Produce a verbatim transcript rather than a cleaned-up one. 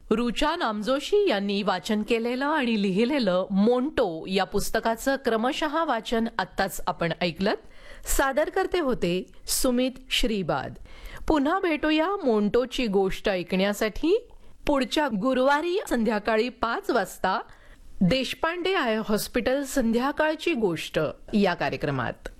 रुचा नामजोशी यांनी वाचन केलेलं आणि लिहिलेलं मोंटो या पुस्तकाचं क्रमशः वाचन आत्ताच आपण ऐकलत। सादर करते होते सुमित श्रीबाद। पुन्हा भेटूया मोंटोची गोष्ट ऐकण्यासाठी पुढच्या गुरुवारी संध्याकाळी पाच वाजता देशपांडे आय हॉस्पिटल संध्याकाळची गोष्ट या कार्यक्रमात।